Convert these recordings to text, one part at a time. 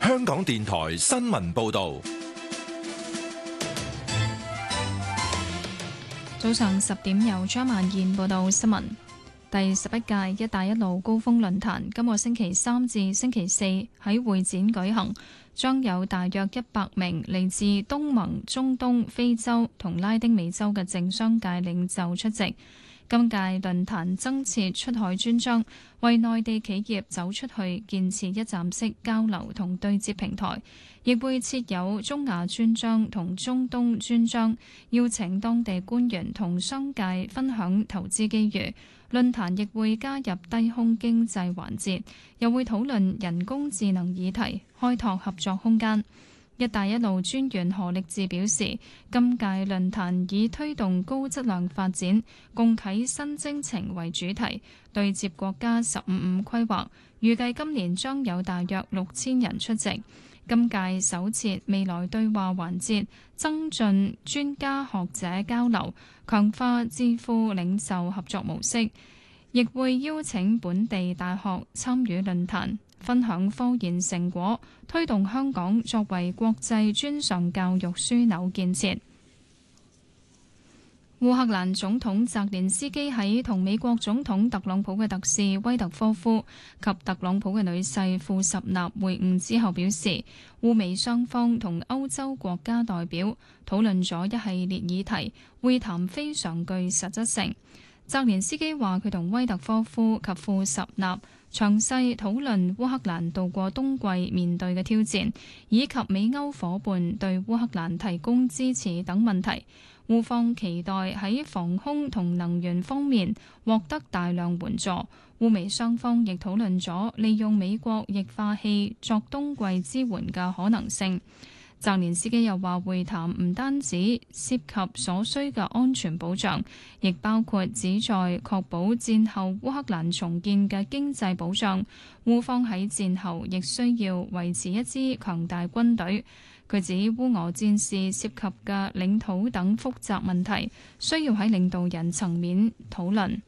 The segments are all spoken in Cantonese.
香港電台新聞報道。 早上10點由張曼燕報道新聞。第11屆「一帶一路」高峰論壇今個星期3至星期4喺會展舉行，將有大約100名嚟自東盟、中東、非洲同拉丁美洲嘅政商界領袖出席。今屆論壇增設出海專章，為內地企業走出去建設一站式交流同對接平台，亦會設有中亞專章同中東專章，邀請當地官員同商界分享投資機遇。論壇亦會加入低空經濟環節，又會討論人工智能議題，開拓合作空間。一帶一路專員何力智表示，今屆論壇以推動高質量發展、共啟新征程為主題，對接國家15+5規劃，預計今年將有大約6000人出席。今屆首設未來對話環節，增進專家學者交流，強化智庫領袖合作模式，亦會邀請本地大學參與論壇，分享科研成果，推動香港作為國際專上教育樞紐建設。烏克蘭總統澤連斯基喺同美國總統特朗普嘅特使威特科夫及特朗普嘅女婿庫什納會晤之後表示，烏美雙方同歐洲國家代表討論咗一系列議題，會談非常具實質性。澤連斯基話佢同威特科夫及庫什納詳細討論烏克蘭度過冬季面對嘅挑戰，以及美歐夥伴對烏克蘭提供支持等問題。烏方期待喺防空同能源方面獲得大量援助。烏美雙方亦討論咗利用美國液化氣作冬季支援嘅可能性。澤連斯基又話，會談唔單止涉及所需嘅安全保障，亦包括旨在確保戰後烏克蘭重建嘅經濟保障。烏方喺戰後亦需要維持一支強大軍隊。佢指烏俄戰事涉及嘅領土等複雜問題，需要喺領導人層面討論。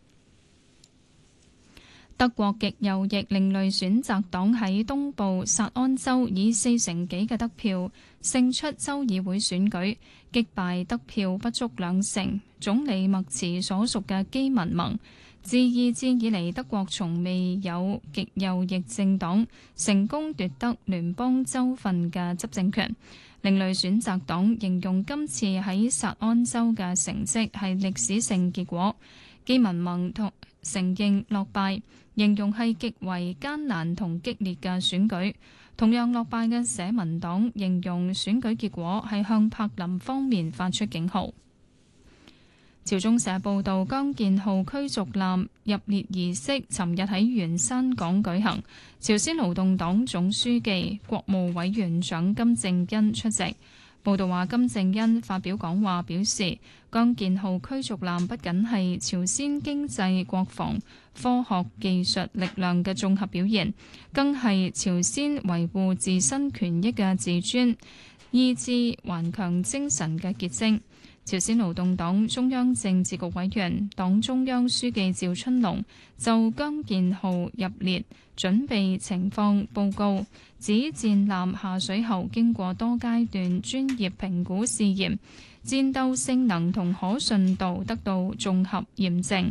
德國極右翼另類選擇黨喺東部薩安州以40%幾嘅得票勝出州議會選舉，擊敗得票不足2成、總理默茨所屬嘅基民盟。自二戰以嚟，德國從未有極右翼政黨成功奪得聯邦州份嘅執政權。另類選擇黨形容今次喺薩安州嘅成績係歷史性結果。基民盟承認落敗，形容係極為艱難同激烈嘅選舉。同樣落敗嘅社民黨形容選舉結果係向柏林方面發出警號。朝中社報道，江建浩驅逐艦入列儀式尋日喺元山港舉行，朝鮮勞動黨總書記、國務委員長金正恩出席。報道話，金正恩發表講話表示，江建浩驅逐艦不僅係朝鮮經濟、國防、科學技術力量嘅綜合表現，更係朝鮮維護自身權益嘅自尊、意志頑強精神嘅結晶。朝鮮勞動黨中央政治局委員、黨中央書記趙春龍就江建浩入列準備情況報告，指戰艦下水後經過多階段專業評估試驗，戰鬥性能同可信度得到綜合驗證。